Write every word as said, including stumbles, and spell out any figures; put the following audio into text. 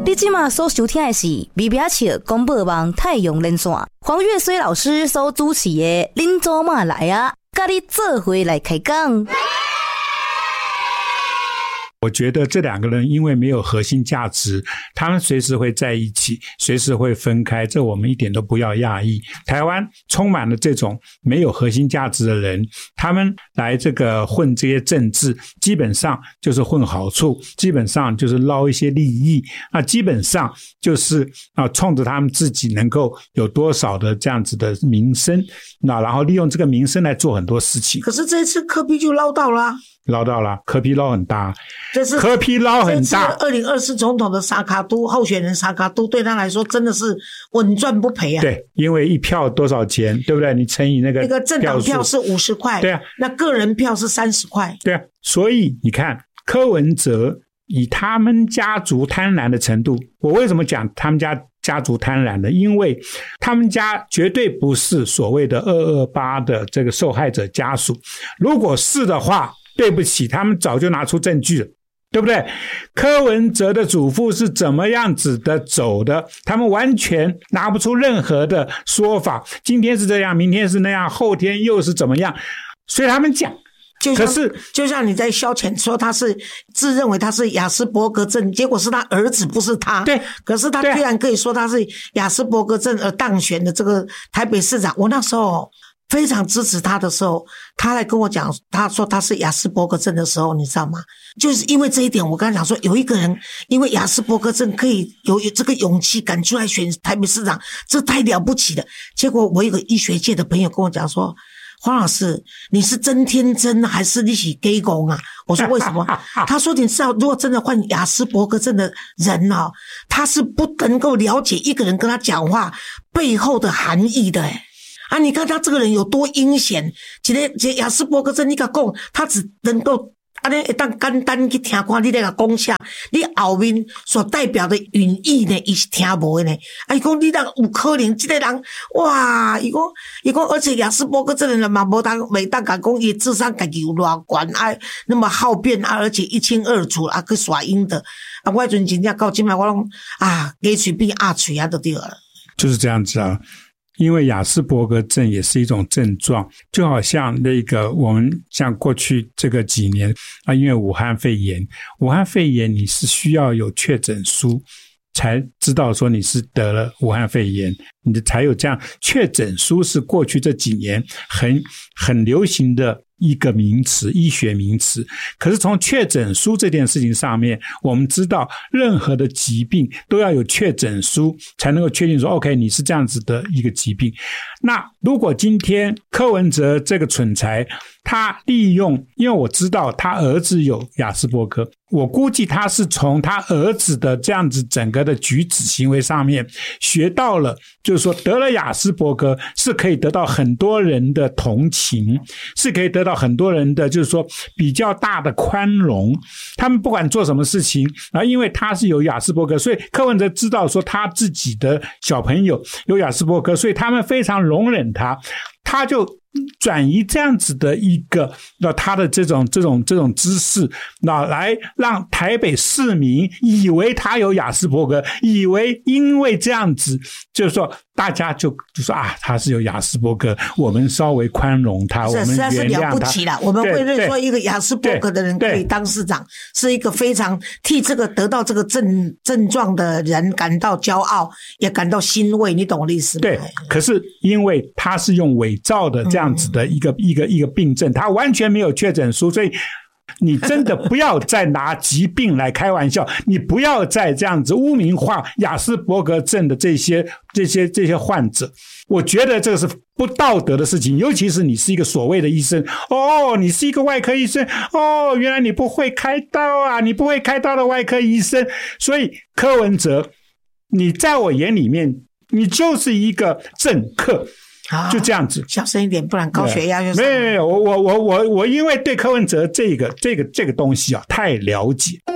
你现在所收听的是微微笑广播网太阳连线，黄月水老师所主持的恁做嘛来啊，跟你做伙来开讲。 我觉得这两个人因为没有核心价值，他们随时会在一起，随时会分开，这我们一点都不要讶异。台湾充满了这种没有核心价值的人，他们来这个混这些政治，基本上就是混好处，基本上就是捞一些利益，那基本上就是啊，冲着他们自己能够有多少的这样子的名声，那然后利用这个名声来做很多事情。 可是这一次柯 P 就捞到了啊， 捞到了，柯 P 捞很大， 这是柯 P 捞很大。 二零二四总统的沙卡都候选人沙卡都对他来说真的是稳赚不赔啊。 对，因为一票多少钱，对不对？你乘以那个那个政党票是五十块， 对啊， 那个人票是三十块， 对啊。所以你看柯文哲以他们家族贪婪的程度，我为什么讲他们家家族贪婪呢？因为他们家绝对不是所谓的二二八的这个受害者家属，如果是的话，对不起，他们早就拿出证据了，对不对？柯文哲的祖父是怎么样子的走的，他们完全拿不出任何的说法，今天是这样，明天是那样，后天又是怎么样，所以他们讲就像可是就像你在消遣说他是自认为他是亚斯伯格症，结果是他儿子不是他， 对， 可是他居然可以说他是亚斯伯格症而当选的这个台北市长。我那时候非常支持他的时候，他来跟我讲他说他是亚斯伯格症的时候，你知道吗？就是因为这一点，我刚才讲说有一个人因为亚斯伯格症可以有这个勇气敢出来选台北市长，这太了不起了。结果我有个医学界的朋友跟我讲说，黄老师，你是真天真还是你是假公啊？我说为什么？他说你知道，如果真的患亚斯伯格症的人啊，他是不能够了解一个人跟他讲话背后的含义的诶啊，你看他这个人有多阴险，一个一个亚斯伯格症你跟他讲，他只能够啊你当简单去听看你在讲讲啥，你后面所代表的寓意呢，伊是听无的呢。啊，伊讲你当有可能这个人，哇，伊讲伊讲，而且亚斯伯格症的人嘛，无当袂当讲讲伊智商家己有偌悬啊，那么好辩啊，而且一清二楚啊，去耍阴的啊，我迄阵真正到今摆我拢啊，假嘴变鸭嘴啊，就对了。 就是这样子啊。因为亚斯伯格症也是一种症状，就好像那个我们像过去这个几年啊，因为武汉肺炎，武汉肺炎你是需要有确诊书才知道说你是得了武汉肺炎，你的才有这样确诊书，是过去这几年很很流行的一个名词，医学名词。可是从确诊书这件事情上面，我们知道任何的疾病都要有确诊书才能够确定说 OK 你是这样子的一个疾病。那如果今天柯文哲这个蠢材，他利用，因为我知道他儿子有亚斯伯格，我估计他是从他儿子的这样子整个的举止行为上面学到了，就是说得了亚斯伯格是可以得到很多人的同情，是可以得到很多人的就是说比较大的宽容，他们不管做什么事情啊，因为他是有亚斯伯格，所以柯文哲知道说他自己的小朋友有亚斯伯格，所以他们非常容忍他，他就转移这样子的一个那他的这种这种这种知识，那来让台北市民以为他有亚斯伯格，以为因为这样子就是说大家就就说啊他是有亚斯伯格，我们稍微宽容他，我们原谅他， 实在是了不起了。我们会认说一个亚斯伯格的人可以当市长，是一个非常替这个得到这个症症状的人感到骄傲，也感到欣慰，你懂我的意思吗？ 对，可是因为他是用伪造的这样子的一个、嗯、一个一个病症，他完全没有确诊书，所以你真的不要再拿疾病来开玩笑，你不要再这样子污名化亚斯伯格症的这些这些这些患者，我觉得这个是不道德的事情。尤其是你是一个所谓的医生，哦，你是一个外科医生，哦，原来你不会开刀啊，你不会开刀的外科医生。所以柯文哲，你在我眼里面你就是一个政客，就这样子， 小声一点，不然高血压就上来。 没有没有，我我我我我因为对柯文哲这个这个这个东西啊太了解。